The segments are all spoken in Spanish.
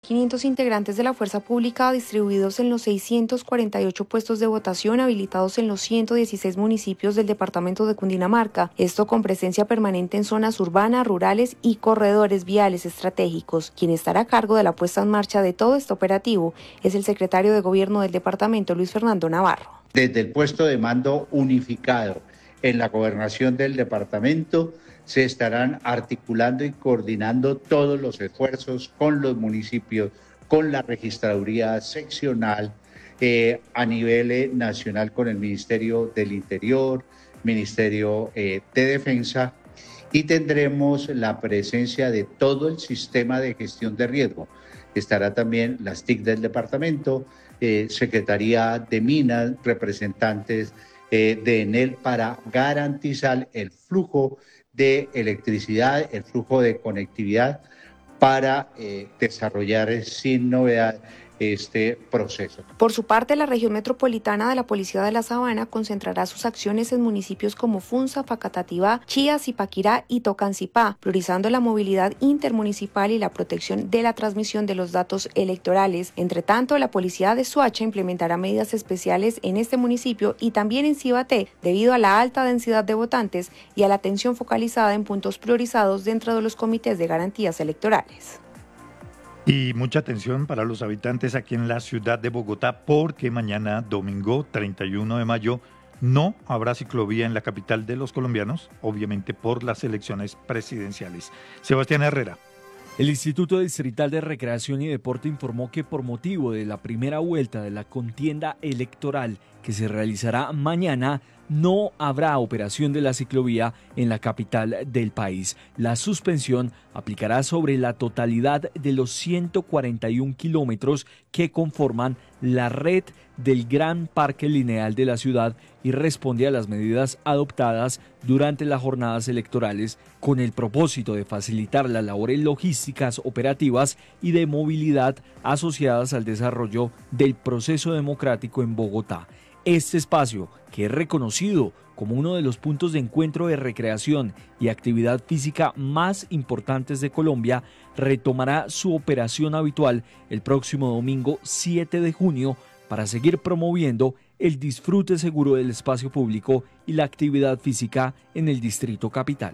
2.500 integrantes de la fuerza pública distribuidos en los 648 puestos de votación habilitados en los 116 municipios del departamento de Cundinamarca, esto con presencia permanente en zonas urbanas, rurales y corredores viales estratégicos. Quien estará a cargo de la puesta en marcha de todo este operativo es el secretario de Gobierno del departamento, Luis Fernando Navarro. Desde el puesto de mando unificado en la gobernación del departamento se estarán articulando y coordinando todos los esfuerzos con los municipios, con la registraduría seccional, a nivel nacional con el Ministerio del Interior, Ministerio de Defensa, y tendremos la presencia de todo el sistema de gestión de riesgo. Estará también las TIC del departamento, Secretaría de Minas, representantes de ENEL para garantizar el flujo de electricidad, el flujo de conectividad para desarrollar sin novedad este proceso. Por su parte, la región metropolitana de la Policía de la Sabana concentrará sus acciones en municipios como Funza, Facatativá, Chía, Zipaquirá y Tocancipá, priorizando la movilidad intermunicipal y la protección de la transmisión de los datos electorales. Entre tanto, la Policía de Soacha implementará medidas especiales en este municipio y también en Cibaté, debido a la alta densidad de votantes y a la atención focalizada en puntos priorizados dentro de los comités de garantías electorales. Y mucha atención para los habitantes aquí en la ciudad de Bogotá, porque mañana, domingo 31 de mayo, no habrá ciclovía en la capital de los colombianos, obviamente por las elecciones presidenciales. Sebastián Herrera. El Instituto Distrital de Recreación y Deporte informó que por motivo de la primera vuelta de la contienda electoral que se realizará mañana, no habrá operación de la ciclovía en la capital del país. La suspensión aplicará sobre la totalidad de los 141 kilómetros que conforman la red del Gran Parque Lineal de la ciudad y responde a las medidas adoptadas durante las jornadas electorales con el propósito de facilitar las labores logísticas operativas y de movilidad asociadas al desarrollo del proceso democrático en Bogotá. Este espacio, que es reconocido como uno de los puntos de encuentro de recreación y actividad física más importantes de Colombia, retomará su operación habitual el próximo domingo 7 de junio para seguir promoviendo el disfrute seguro del espacio público y la actividad física en el Distrito Capital.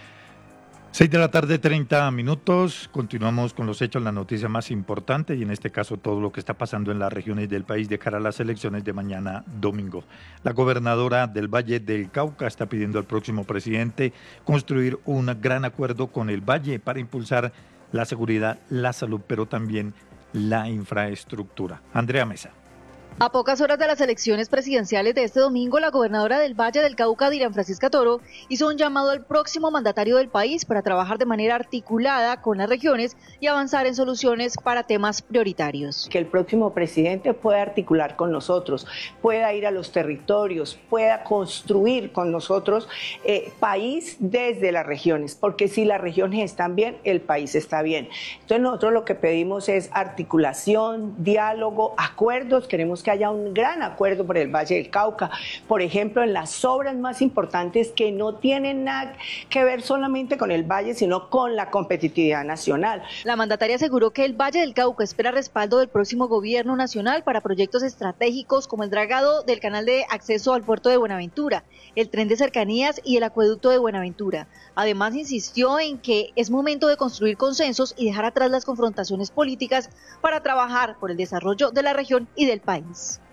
6 de la tarde, 30 minutos. Continuamos con los hechos, la noticia más importante y en este caso todo lo que está pasando en las regiones del país de cara a las elecciones de mañana domingo. La gobernadora del Valle del Cauca está pidiendo al próximo presidente construir un gran acuerdo con el Valle para impulsar la seguridad, la salud, pero también la infraestructura. Andrea Mesa. A pocas horas de las elecciones presidenciales de este domingo, la gobernadora del Valle del Cauca, Dilian Francisca Toro, hizo un llamado al próximo mandatario del país para trabajar de manera articulada con las regiones y avanzar en soluciones para temas prioritarios. Que el próximo presidente pueda articular con nosotros, pueda ir a los territorios, pueda construir con nosotros país desde las regiones, porque si las regiones están bien, el país está bien. Entonces nosotros lo que pedimos es articulación, diálogo, acuerdos. Queremos que haya un gran acuerdo por el Valle del Cauca, por ejemplo, en las obras más importantes que no tienen nada que ver solamente con el Valle, sino con la competitividad nacional. La mandataria aseguró que el Valle del Cauca espera respaldo del próximo gobierno nacional para proyectos estratégicos como el dragado del canal de acceso al puerto de Buenaventura, el tren de cercanías y el acueducto de Buenaventura. Además, insistió en que es momento de construir consensos y dejar atrás las confrontaciones políticas para trabajar por el desarrollo de la región y del país.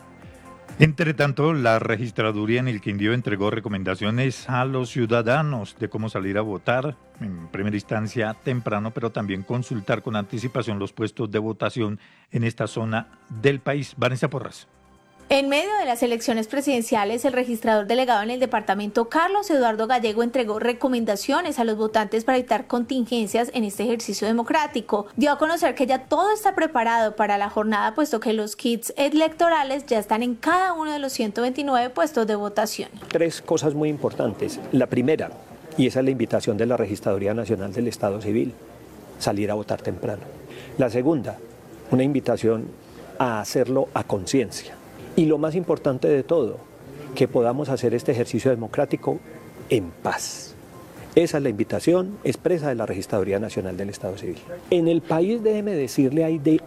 Entre tanto, la registraduría en el Quindío entregó recomendaciones a los ciudadanos de cómo salir a votar, en primera instancia temprano, pero también consultar con anticipación los puestos de votación en esta zona del país. Vanessa Porras. En medio de las elecciones presidenciales, el registrador delegado en el departamento, Carlos Eduardo Gallego, entregó recomendaciones a los votantes para evitar contingencias en este ejercicio democrático. Dio a conocer que ya todo está preparado para la jornada, puesto que los kits electorales ya están en cada uno de los 129 puestos de votación. 3 cosas muy importantes. La primera, y esa es la invitación de la Registraduría Nacional del Estado Civil, salir a votar temprano. La segunda, una invitación a hacerlo a conciencia. Y lo más importante de todo, que podamos hacer este ejercicio democrático en paz. Esa es la invitación expresa de la Registraduría Nacional del Estado Civil. En el país, déjeme decirle, hay de